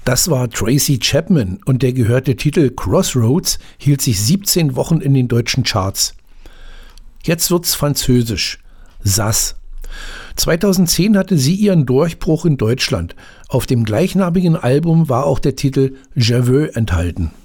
Das war Tracy Chapman und der gehörte Titel Crossroads hielt sich 17 Wochen in den deutschen Charts. Jetzt wird's französisch. Sass. 2010 hatte sie ihren Durchbruch in Deutschland. Auf dem gleichnamigen Album war auch der Titel Je veux enthalten.